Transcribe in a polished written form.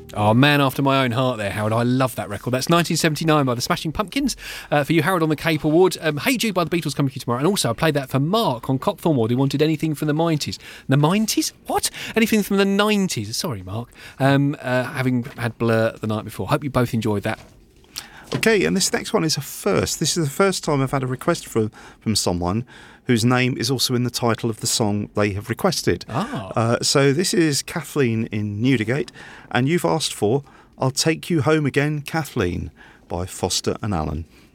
Oh, man after my own heart there, Harold. I love that record. That's 1979 by the Smashing Pumpkins. For you, Harold, on the Cape Award. Hey Jude by the Beatles coming to you tomorrow. And also, I played that for Mark on Copthorne Ward, who wanted anything from the 90s. The 90s? What? Anything from the 90s. Sorry, Mark. Having had Blur the night before. Hope you both enjoyed that. Okay, and this next one is a first. This is the first time I've had a request from someone whose name is also in the title of the song they have requested. So this is Kathleen in Newdigate, and you've asked for I'll Take You Home Again, Kathleen, by Foster and Allen.